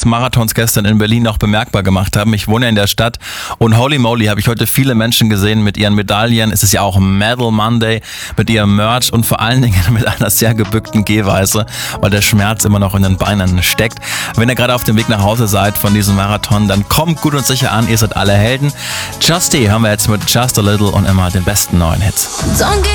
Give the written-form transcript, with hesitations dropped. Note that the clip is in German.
Marathons gestern in Berlin noch bemerkbar gemacht haben. Ich wohne in der Stadt und holy moly, habe ich heute viele Menschen gesehen mit ihren Medaillen. Es ist ja auch Medal Monday, mit ihrem Merch und vor allen Dingen mit einer sehr gebückten Gehweise, weil der Schmerz immer noch in den Beinen steckt. Wenn ihr gerade auf dem Weg nach Hause seid von diesem Marathon, dann kommt gut und sicher an, ihr seid alle Helden. Justy hören wir jetzt mit Just a Little und immer den besten neuen Hits. Don't give